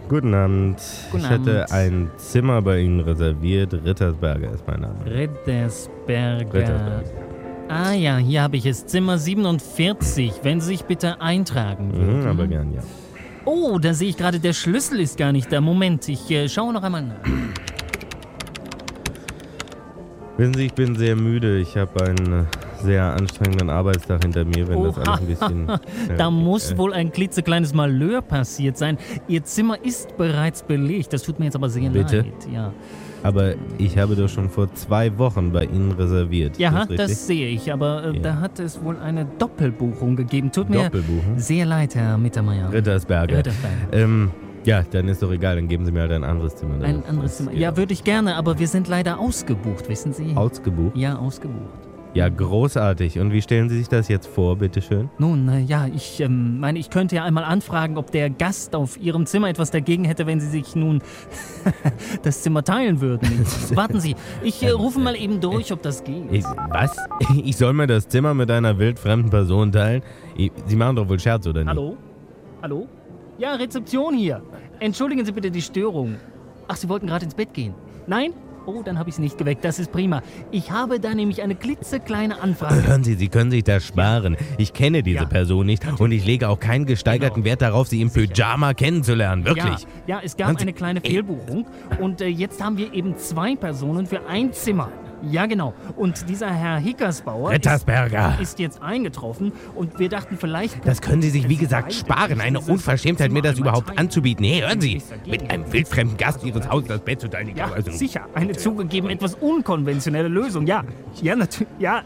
Guten Abend. Guten Ich hätte Abend. ein Zimmer bei Ihnen reserviert. Rittersberger ist mein Name. Rittersberger. Ah ja, hier habe ich es. Zimmer 47. Wenn Sie sich bitte eintragen würden. Aber gern, ja. Oh, da sehe ich gerade, der Schlüssel ist gar nicht da. Moment, ich schaue noch einmal nach. Wissen Sie, ich bin sehr müde. Ich habe einen sehr anstrengenden Arbeitstag hinter mir, wenn das alles ein bisschen... Da muss wohl ein klitzekleines Malheur passiert sein. Ihr Zimmer ist bereits belegt. Das tut mir jetzt aber sehr Bitte? leid. Ja, Aber ich habe doch schon vor 2 Wochen bei Ihnen reserviert. ja Ist richtig? das sehe ich. Aber Ja. da hat es wohl eine Doppelbuchung gegeben. Tut mir Doppelbuchen? sehr leid, Herr Mittermeier. Rittersberger. Rittersberger. Ja, dann ist doch egal. Dann geben Sie mir halt ein anderes Zimmer. Ein anderes Zimmer. Ja, würde ich gerne, aber wir sind leider ausgebucht, wissen Sie? Ausgebucht? Ja, ausgebucht. Ja, großartig. Und wie stellen Sie sich das jetzt vor, bitteschön? Nun, ja, ich meine, ich könnte ja einmal anfragen, ob der Gast auf Ihrem Zimmer etwas dagegen hätte, wenn Sie sich nun das Zimmer teilen würden. Warten Sie, ich rufe mal eben durch, ob das geht. Was? Ich soll mir das Zimmer mit einer wildfremden Person teilen? Sie machen doch wohl Scherz, oder nicht? Hallo? Hallo? Ja, Rezeption hier. Entschuldigen Sie bitte die Störung. Ach, Sie wollten gerade ins Bett gehen? Nein? Oh, dann habe ich Sie nicht geweckt. Das ist prima. Ich habe da nämlich eine klitzekleine Anfrage. Hören Sie, Sie können sich das sparen. Ich kenne diese Ja, Person nicht und ich lege auch keinen gesteigerten Genau. Wert darauf, Sie im Pyjama kennenzulernen. Wirklich. Ja, es gab Hören Sie- eine kleine Fehlbuchung und jetzt haben wir eben 2 Personen für ein Zimmer. Ja, genau. Und dieser Herr Hickersbauer Rittersberger. ist jetzt eingetroffen und wir dachten vielleicht... Das können Sie sich, wie gesagt, sparen. Eine Unverschämtheit, mir das überhaupt anzubieten. Hey, hören Sie, mit einem wildfremden Gast Ihres Hauses das Bett zu teilen. Ja, also, sicher. Eine zugegeben etwas unkonventionelle Lösung. Ja, natürlich. Ja.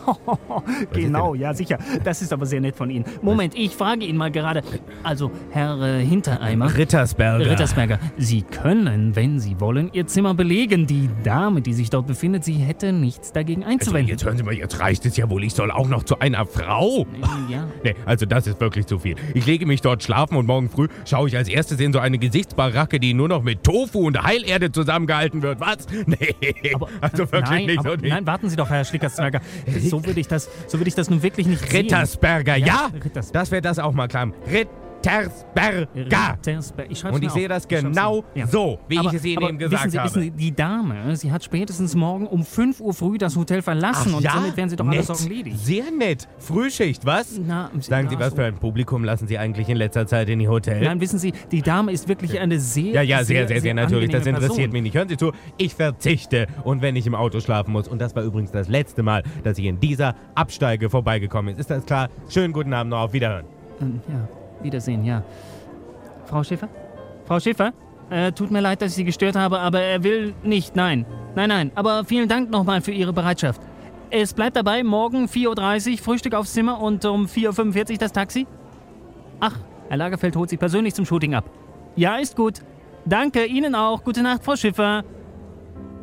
Genau, ja, sicher. Das ist aber sehr nett von Ihnen. Moment, ich frage ihn mal gerade. Also, Herr Hintereimer. Rittersberger. Sie können, wenn Sie wollen, Ihr Zimmer belegen. Die Dame, die sich dort befindet, sie hätte nichts dagegen Also, einzuwenden. jetzt hören Sie mal, jetzt reicht es ja wohl. Ich soll auch noch zu einer Frau. Ja. Nee, also das ist wirklich zu viel. Ich lege mich dort schlafen und morgen früh schaue ich als erstes in so eine Gesichtsbaracke, die nur noch mit Tofu und Heilerde zusammengehalten wird. Was? Nee, Aber, also wirklich nein, nicht. aber, so nicht. nein, warten Sie doch, Herr Schlickersberger. So würde ich das nun wirklich nicht sehen. Rittersberger, ja? Rittersberger. Das wäre das auch mal klar. Rittersberger. Ich schreib's Und mir ich sehe auf. das Ich schreib's genau mir auf. Ja. so, wie ich es Ihnen aber eben gesagt wissen Sie, die Dame, sie hat spätestens morgen um 5 Uhr früh das Hotel verlassen Ach und ja? somit werden Sie doch alle Nett. Sorgen ledig. Sehr nett. Frühschicht, was? Na, Sagen Sie, ja, was so. für ein Publikum lassen Sie eigentlich in letzter Zeit in die Hotels? Nein, wissen Sie, die Dame ist wirklich eine sehr, Ja, sehr natürlich. Das angenehme interessiert Person. mich nicht. Hören Sie zu, ich verzichte. Und wenn ich im Auto schlafen muss, und das war übrigens das letzte Mal, dass ich in dieser Absteige vorbeigekommen ist. Ist das klar? Schönen guten Abend noch. Auf Wiederhören. Ja, Wiedersehen, ja. Frau Schäfer? Frau Schäfer? Tut mir leid, dass ich Sie gestört habe, aber er will nicht, nein. Nein, aber vielen Dank nochmal für Ihre Bereitschaft. Es bleibt dabei, morgen 4.30 Uhr Frühstück aufs Zimmer und um 4.45 Uhr das Taxi? Ach, Herr Lagerfeld holt Sie persönlich zum Shooting ab. Ja, ist gut. Danke, Ihnen auch. Gute Nacht, Frau Schiffer.